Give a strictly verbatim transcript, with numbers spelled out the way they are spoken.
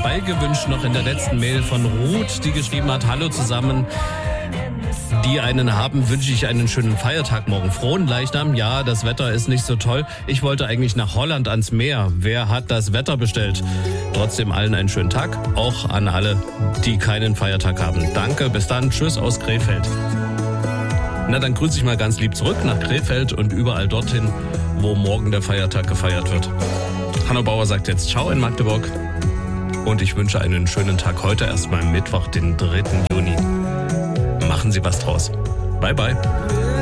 beigewünscht noch in der letzten Mail von Ruth, die geschrieben hat, hallo zusammen. Die einen haben, wünsche ich einen schönen Feiertag morgen. Frohen Leichnam, ja, das Wetter ist nicht so toll. Ich wollte eigentlich nach Holland ans Meer. Wer hat das Wetter bestellt? Trotzdem allen einen schönen Tag, auch an alle, die keinen Feiertag haben. Danke, bis dann, tschüss aus Krefeld. Na, dann grüße ich mal ganz lieb zurück nach Krefeld und überall dorthin, wo morgen der Feiertag gefeiert wird. Hanno Bauer sagt jetzt Ciao in Magdeburg und ich wünsche einen schönen Tag heute, erstmal Mittwoch, den dritten Juni. Machen Sie was draus. Bye, bye.